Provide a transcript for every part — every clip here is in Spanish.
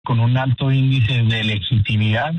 con un alto índice de legitimidad,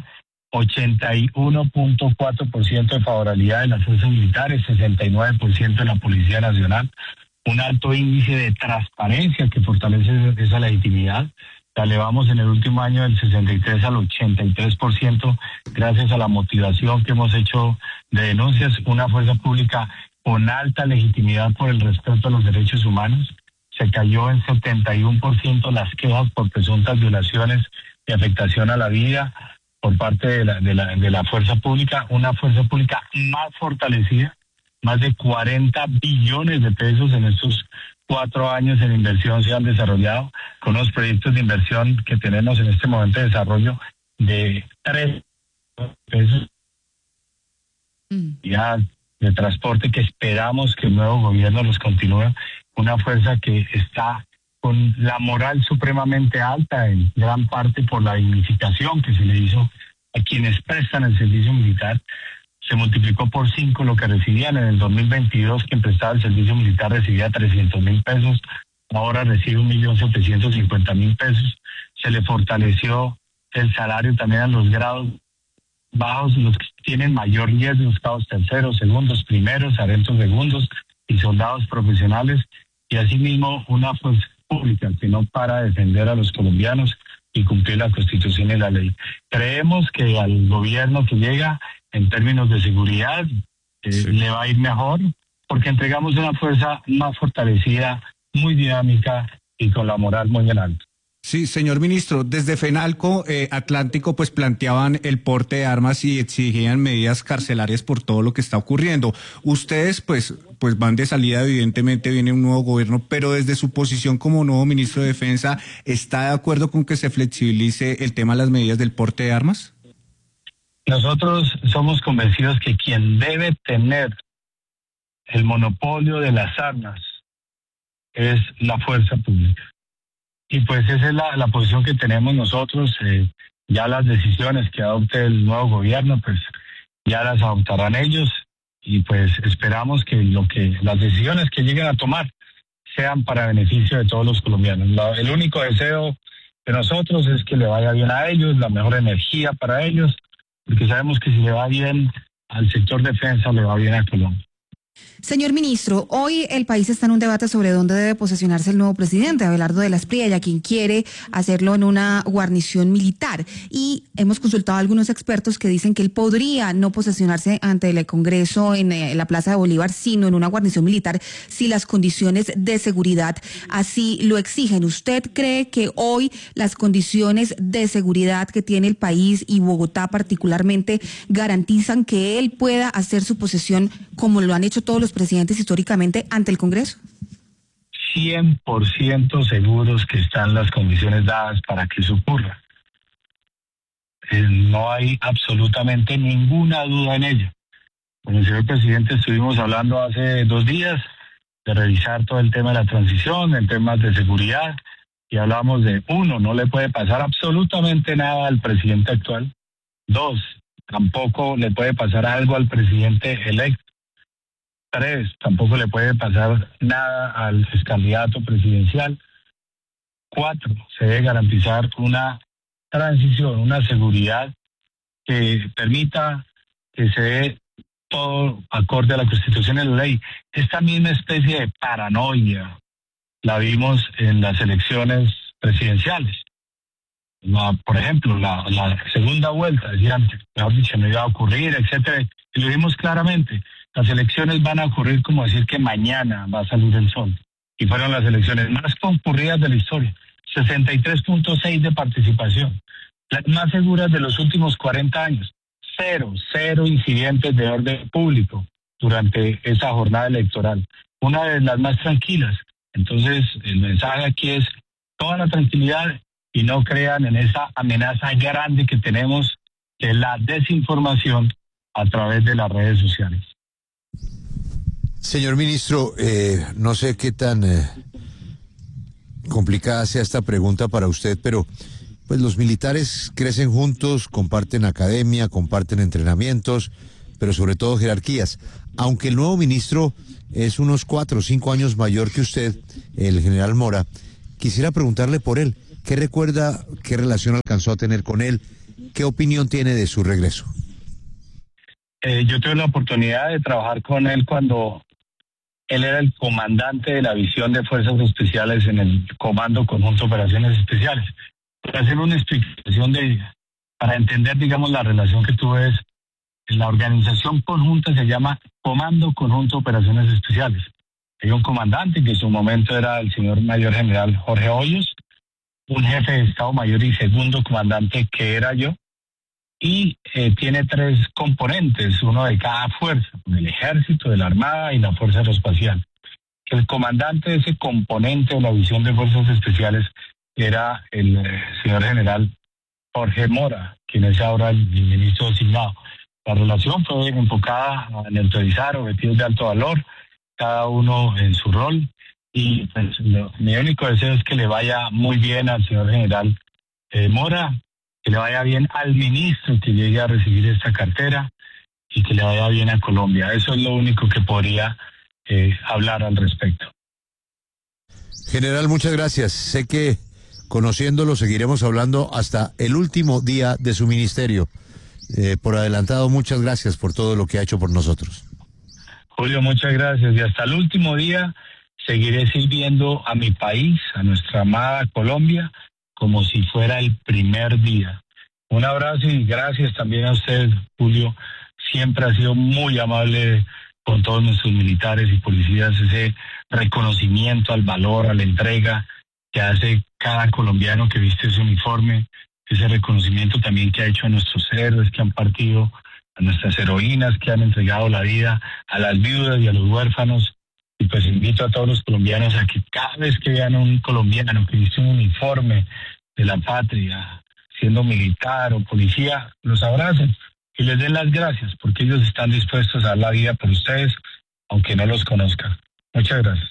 81.4% de favorabilidad de las fuerzas militares, 69% de la Policía Nacional, un alto índice de transparencia que fortalece esa legitimidad. La elevamos en el último año del 63 al 83% gracias a la motivación que hemos hecho de denuncias. Una fuerza pública con alta legitimidad por el respeto a los derechos humanos. Se cayó en 71% las quejas por presuntas violaciones y afectación a la vida por parte de la fuerza pública. Una fuerza pública más fortalecida, más de 40 billones de pesos en estos 4 años en inversión se han desarrollado, con unos proyectos de inversión que tenemos en este momento de desarrollo de 3 pesos ya de transporte que esperamos que el nuevo gobierno los continúe. Una fuerza que está con la moral supremamente alta, en gran parte por la dignificación que se le hizo a quienes prestan el servicio militar. Se multiplicó por 5 lo que recibían en el 2022, quien prestaba el servicio militar recibía 300,000 pesos, ahora recibe 1.750.000 pesos. Se le fortaleció el salario también a los grados bajos, los que tienen mayor riesgo, los grados terceros, segundos, primeros, sargentos segundos y soldados profesionales, y asimismo una fuerza pública que no para de defender a los colombianos y cumplir la Constitución y la ley. Creemos que al gobierno que llega, en términos de seguridad, le va a ir mejor, porque entregamos una fuerza más fortalecida, muy dinámica y con la moral muy en alto. Sí, señor ministro, desde FENALCO Atlántico pues planteaban el porte de armas y exigían medidas carcelarias por todo lo que está ocurriendo. Ustedes pues van de salida, evidentemente viene un nuevo gobierno, pero desde su posición como nuevo ministro de Defensa, ¿está de acuerdo con que se flexibilice el tema de las medidas del porte de armas? Nosotros somos convencidos que quien debe tener el monopolio de las armas es la fuerza pública. Y pues esa es la posición que tenemos nosotros. Ya las decisiones que adopte el nuevo gobierno, pues ya las adoptarán ellos. Y pues esperamos que las decisiones que lleguen a tomar sean para beneficio de todos los colombianos. El único deseo de nosotros es que le vaya bien a ellos, la mejor energía para ellos, porque sabemos que si le va bien al sector defensa, le va bien a Colombia. Señor ministro, hoy el país está en un debate sobre dónde debe posesionarse el nuevo presidente, Abelardo de las Priella, quien quiere hacerlo en una guarnición militar. Y hemos consultado a algunos expertos que dicen que él podría no posesionarse ante el Congreso en la Plaza de Bolívar, sino en una guarnición militar, si las condiciones de seguridad así lo exigen. ¿Usted cree que hoy las condiciones de seguridad que tiene el país y Bogotá particularmente garantizan que él pueda hacer su posesión como lo han hecho todos los presidentes históricamente ante el Congreso? 100% seguros que están las condiciones dadas para que eso ocurra. No hay absolutamente ninguna duda en ello. Con el señor presidente estuvimos hablando hace 2 días de revisar todo el tema de la transición, en temas de seguridad, y hablamos de 1, no le puede pasar absolutamente nada al presidente actual. 2, tampoco le puede pasar algo al presidente electo. 3, tampoco le puede pasar nada al excandidato presidencial. 4, se debe garantizar una transición, una seguridad que permita que se dé todo acorde a la Constitución y la ley. Esta misma especie de paranoia la vimos en las elecciones presidenciales. Por ejemplo, la segunda vuelta, decían, mejor dicho, no iba a ocurrir, etcétera. Y lo vimos claramente. Las elecciones van a ocurrir como decir que mañana va a salir el sol. Y fueron las elecciones más concurridas de la historia. 63.6 de participación. Las más seguras de los últimos 40 años. Cero incidentes de orden público durante esa jornada electoral. Una de las más tranquilas. Entonces, el mensaje aquí es toda la tranquilidad y no crean en esa amenaza grande que tenemos, que es la desinformación a través de las redes sociales. Señor ministro, no sé qué tan complicada sea esta pregunta para usted, pero pues los militares crecen juntos, comparten academia, comparten entrenamientos, pero sobre todo jerarquías. Aunque el nuevo ministro es unos 4 o 5 años mayor que usted, el general Mora, quisiera preguntarle por él. ¿Qué recuerda, qué relación alcanzó a tener con él? ¿Qué opinión tiene de su regreso? Yo tuve la oportunidad de trabajar con él cuando él era el comandante de la división de Fuerzas Especiales en el Comando Conjunto de Operaciones Especiales. Para hacer una explicación para entender, digamos, la relación que tuve es, la organización conjunta se llama Comando Conjunto de Operaciones Especiales. Hay un comandante que en su momento era el señor Mayor General Jorge Hoyos, un jefe de Estado Mayor y segundo comandante que era yo, y tiene 3 componentes, uno de cada fuerza, del Ejército, de la Armada y la Fuerza Aeroespacial. El comandante de ese componente de la División de Fuerzas Especiales era el señor general Jorge Mora, quien es ahora el ministro designado. La relación fue enfocada a neutralizar objetivos de alto valor, cada uno en su rol, y pues, mi único deseo es que le vaya muy bien al señor general Mora, que le vaya bien al ministro que llegue a recibir esta cartera y que le vaya bien a Colombia. Eso es lo único que podría hablar al respecto. General, muchas gracias. Sé que conociéndolo seguiremos hablando hasta el último día de su ministerio. Por adelantado, muchas gracias por todo lo que ha hecho por nosotros. Julio, muchas gracias. Y hasta el último día seguiré sirviendo a mi país, a nuestra amada Colombia, como si fuera el primer día. Un abrazo y gracias también a usted, Julio. Siempre ha sido muy amable con todos nuestros militares y policías, ese reconocimiento al valor, a la entrega que hace cada colombiano que viste ese uniforme, ese reconocimiento también que ha hecho a nuestros héroes que han partido, a nuestras heroínas que han entregado la vida, a las viudas y a los huérfanos. Y pues invito a todos los colombianos a que cada vez que vean a un colombiano que viste un uniforme de la patria, siendo militar o policía, los abracen y les den las gracias, porque ellos están dispuestos a dar la vida por ustedes, aunque no los conozcan. Muchas gracias.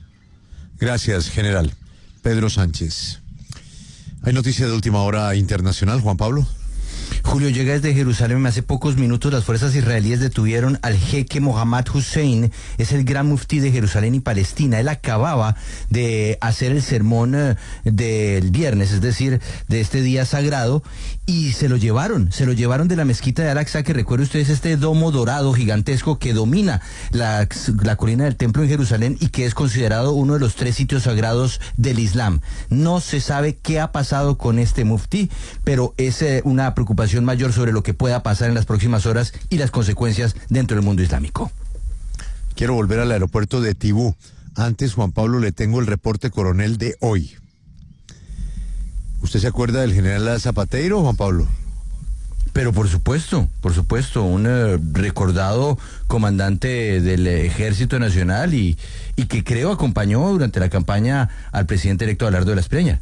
Gracias, general. Pedro Sánchez. ¿Hay noticia de última hora internacional, Juan Pablo? Julio, llega desde Jerusalén. Hace pocos minutos las fuerzas israelíes detuvieron al jeque Mohammad Hussein, es el gran muftí de Jerusalén y Palestina. Él acababa de hacer el sermón del viernes, es decir, de este día sagrado, y se lo llevaron de la mezquita de Al-Aqsa, que recuerden ustedes, este domo dorado gigantesco que domina la colina del templo en Jerusalén y que es considerado uno de los 3 sitios sagrados del Islam. No se sabe qué ha pasado con este muftí, pero es una preocupación mayor sobre lo que pueda pasar en las próximas horas y las consecuencias dentro del mundo islámico. Quiero volver al aeropuerto de Tibú. Antes, Juan Pablo, le tengo el reporte coronel de hoy. ¿Usted se acuerda del general Zapateiro, Juan Pablo? Pero por supuesto, un recordado comandante del Ejército Nacional y que creo acompañó durante la campaña al presidente electo Abelardo de la Espriella.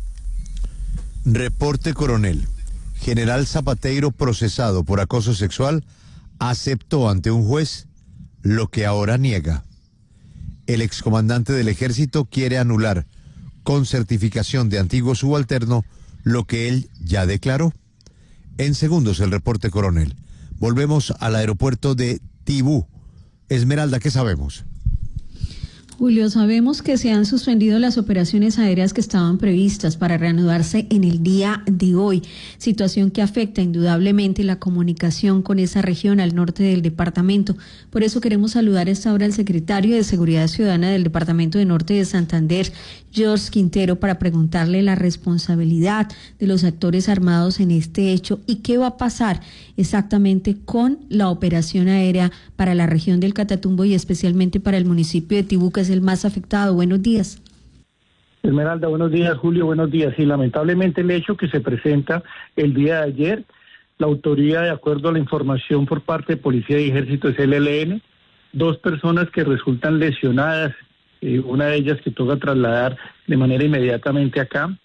Reporte coronel. General Zapateiro, procesado por acoso sexual, aceptó ante un juez lo que ahora niega. El excomandante del ejército quiere anular con certificación de antiguo subalterno lo que él ya declaró. En segundos el reporte coronel. Volvemos al aeropuerto de Tibú. Esmeralda, ¿qué sabemos? Julio, sabemos que se han suspendido las operaciones aéreas que estaban previstas para reanudarse en el día de hoy, situación que afecta indudablemente la comunicación con esa región al norte del departamento. Por eso queremos saludar a esta hora al secretario de Seguridad Ciudadana del Departamento de Norte de Santander, George Quintero, para preguntarle la responsabilidad de los actores armados en este hecho y qué va a pasar exactamente con la operación aérea para la región del Catatumbo y especialmente para el municipio de Tibú, que es el más afectado. Buenos días. Esmeralda, buenos días. Julio, buenos días. Sí, lamentablemente el hecho que se presenta el día de ayer, la autoría, de acuerdo a la información por parte de Policía y Ejército, es el ELN, 2 personas que resultan lesionadas, una de ellas que toca trasladar de manera inmediatamente acá.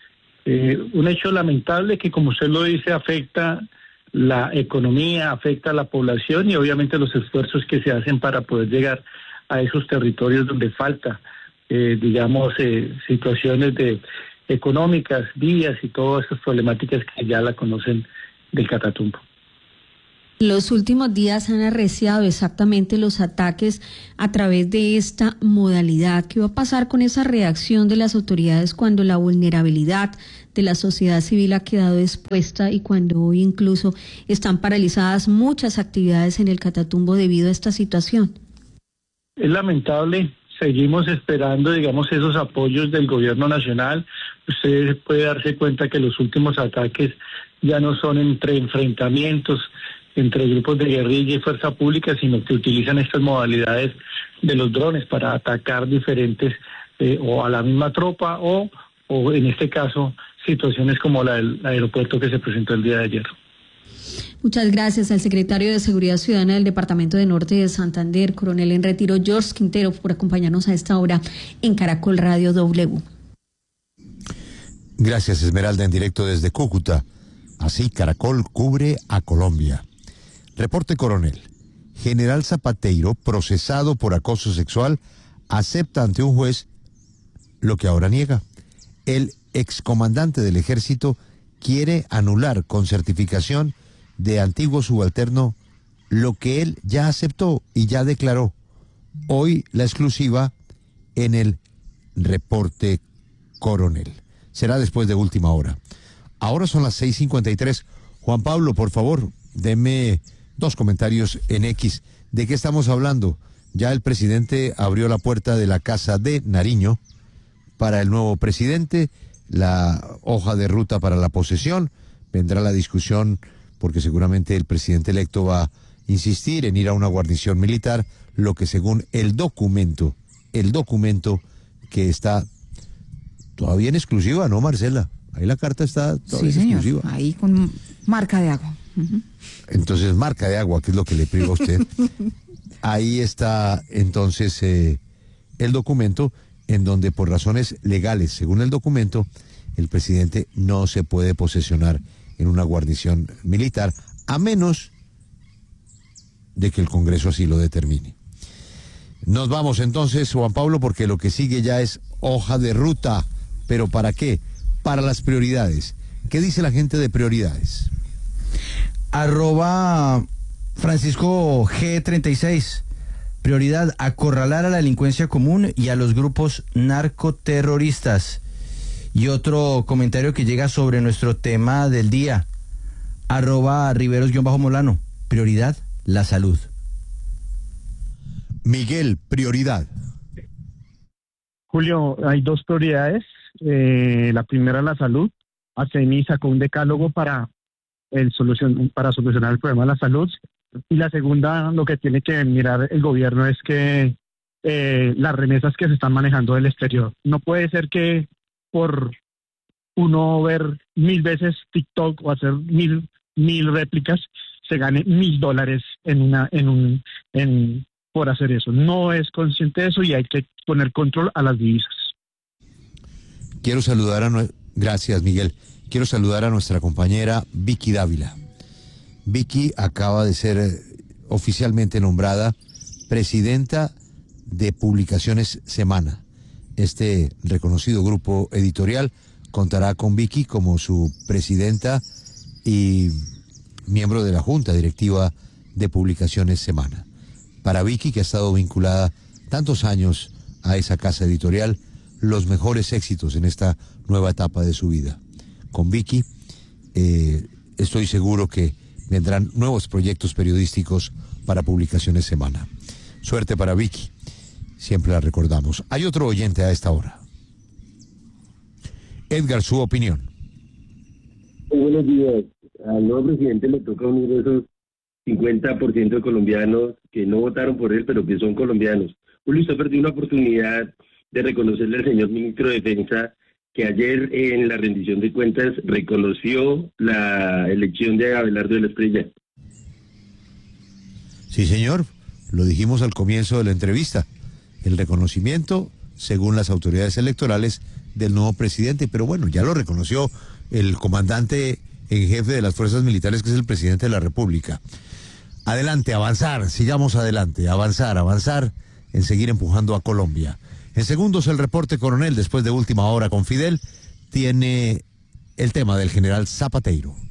Un hecho lamentable que, como usted lo dice, afecta la economía, afecta a la población y obviamente los esfuerzos que se hacen para poder llegar a esos territorios donde falta, situaciones económicas, vías y todas esas problemáticas que ya la conocen del Catatumbo. Los últimos días han arreciado exactamente los ataques a través de esta modalidad. ¿Qué va a pasar con esa reacción de las autoridades cuando la vulnerabilidad de la sociedad civil ha quedado expuesta y cuando hoy incluso están paralizadas muchas actividades en el Catatumbo debido a esta situación? Es lamentable, seguimos esperando, digamos, esos apoyos del gobierno nacional. Usted puede darse cuenta que los últimos ataques ya no son entre enfrentamientos entre grupos de guerrilla y fuerza pública, sino que utilizan estas modalidades de los drones para atacar diferentes o a la misma tropa o en este caso situaciones como la del aeropuerto que se presentó el día de ayer. Muchas gracias al secretario de Seguridad Ciudadana del Departamento de Norte de Santander, coronel en retiro George Quintero, por acompañarnos a esta hora en Caracol Radio W. Gracias, Esmeralda, en directo desde Cúcuta. Así Caracol cubre a Colombia. Reporte coronel. General Zapateiro, procesado por acoso sexual, acepta ante un juez lo que ahora niega. El excomandante del ejército quiere anular con certificación de antiguo subalterno lo que él ya aceptó y ya declaró. Hoy la exclusiva en el reporte coronel. Será después de última hora. Ahora son las 6:53. Juan Pablo, por favor, deme 2 comentarios en X. ¿De qué estamos hablando? Ya el presidente abrió la puerta de la Casa de Nariño para el nuevo presidente, la hoja de ruta para la posesión. Vendrá la discusión porque seguramente el presidente electo va a insistir en ir a una guarnición militar, lo que según el documento que está todavía en exclusiva, ¿no, Marcela? Ahí la carta está todavía en exclusiva. Ahí con marca de agua. Entonces, marca de agua, que es lo que le priva a usted. Ahí está entonces el documento en donde por razones legales, según el documento, el presidente no se puede posesionar en una guarnición militar, a menos de que el Congreso así lo determine. Nos vamos entonces, Juan Pablo, porque lo que sigue ya es hoja de ruta. ¿Pero para qué? Para las prioridades. ¿Qué dice la gente de prioridades? @Francisco G36. Prioridad: acorralar a la delincuencia común y a los grupos narcoterroristas. Y otro comentario que llega sobre nuestro tema del día. @Riveros_Molano. Prioridad: la salud. Miguel, prioridad. Julio, hay 2 prioridades. La primera, la salud. ACEMI sacó un decálogo para solucionar el problema de la salud. Y la segunda, lo que tiene que mirar el gobierno es que las remesas que se están manejando del exterior. No puede ser que por uno ver 1000 veces TikTok o hacer mil réplicas se gane $1000 por hacer eso. No es consciente de eso y hay que poner control a las divisas. Quiero saludar Gracias, Miguel. Quiero saludar a nuestra compañera Vicky Dávila. Vicky acaba de ser oficialmente nombrada presidenta de Publicaciones Semana. Este reconocido grupo editorial contará con Vicky como su presidenta y miembro de la Junta Directiva de Publicaciones Semana. Para Vicky, que ha estado vinculada tantos años a esa casa editorial, los mejores éxitos en esta nueva etapa de su vida. Con Vicky, estoy seguro que vendrán nuevos proyectos periodísticos para Publicaciones Semana. Suerte para Vicky, siempre la recordamos. Hay otro oyente a esta hora. Edgar, su opinión. Muy buenos días. Al nuevo presidente le toca unir esos 50% de colombianos que no votaron por él, pero que son colombianos. Julio, usted perdió una oportunidad de reconocerle al señor ministro de Defensa que ayer en la rendición de cuentas reconoció la elección de Abelardo de la Espriella. Sí, señor, lo dijimos al comienzo de la entrevista. El reconocimiento, según las autoridades electorales, del nuevo presidente, pero bueno, ya lo reconoció el comandante en jefe de las fuerzas militares, que es el presidente de la República. Adelante, avanzar, sigamos adelante, avanzar en seguir empujando a Colombia. En segundos, el reporte coronel, después de última hora con Fidel, tiene el tema del general Zapateiro.